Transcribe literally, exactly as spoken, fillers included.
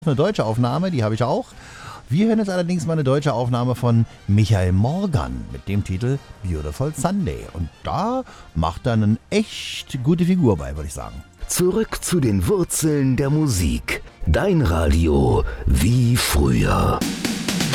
Eine deutsche Aufnahme, die habe ich auch. Wir hören jetzt allerdings mal eine deutsche Aufnahme von Michael Morgan mit dem Titel Beautiful Sunday. Und da macht er eine echt gute Figur bei, würde ich sagen. Zurück zu den Wurzeln der Musik. Dein Radio wie früher.